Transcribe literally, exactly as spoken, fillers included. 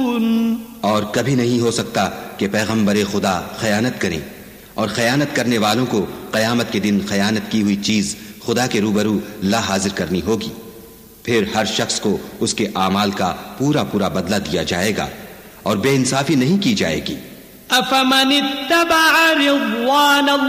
और कभी नहीं हो सकता कि पैगंबर खुदा खयानत करें, और खयानत करने वालों को क़यामत के दिन खयानत की हुई चीज खुदा के रूबरू ला हाजिर करनी होगी। फिर हर शख्स को उसके आमाल का पूरा पूरा बदला दिया जाएगा और बेइंसाफी नहीं की जाएगी।